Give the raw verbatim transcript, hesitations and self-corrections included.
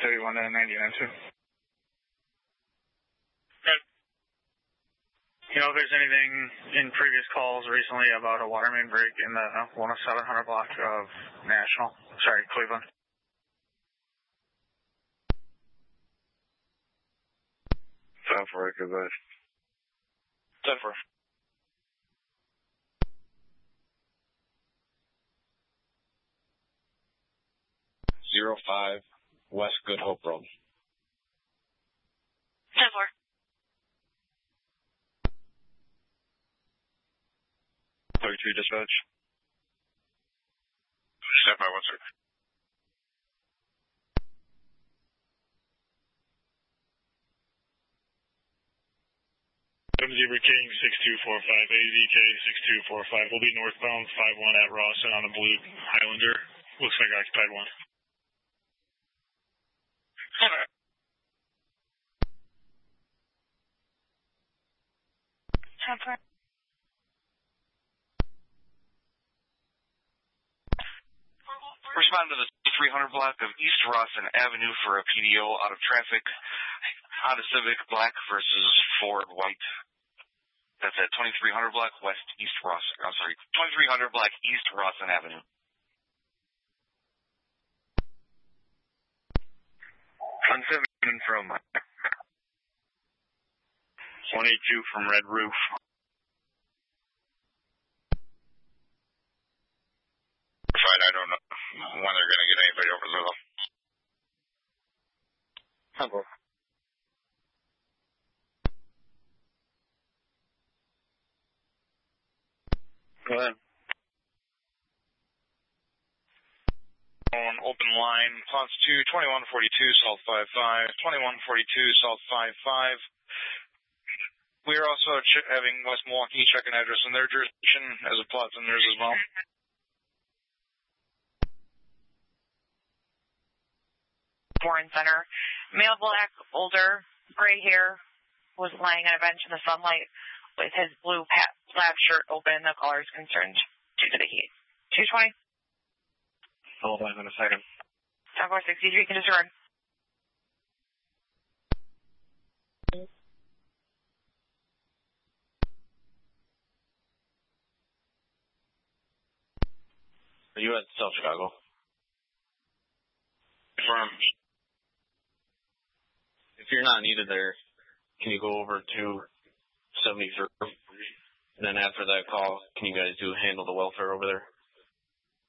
thirty-one to ninety-nine, too. You know if there's anything in previous calls recently about a water main break in the one oh seven hundred block of National? Sorry, Cleveland. ten four, goodbye. ten four. Zero five West Good Hope Road. ten four. thirty-two dispatch. Stand by, one sir. M Zebra King six two four five, A Z K six two four five. We'll be northbound five one at Rawson on the blue Highlander. Looks like occupied one. ten four. Respond to the three hundred block of East Rawson Avenue for a P D O out of traffic. Honda Civic Black versus Ford White. That's at twenty-three hundred block West East Rawson. I'm sorry, twenty-three hundred block East Rawson Avenue. one seven from one eighty-two from Red Roof. Fight, I don't know when they're going to get anybody over Lula. Hello. Go ahead. On open line, Ponce two, twenty-one forty-two, Salt five five, twenty-one forty-two, Salt five five. We are also ch- having West Milwaukee check an address in their jurisdiction as a plot in theirs as well. Warren Center. Male black, older, gray hair, was lying on a bench in the sunlight with his blue pat- plaid shirt open. The caller is concerned due to the heat. two twenty. Hold on in a second. ten four sixty-three, can disregard. Are you at South Chicago? Confirm. If you're not needed there, can you go over to seventy-three? And then after that call, can you guys do handle the welfare over there?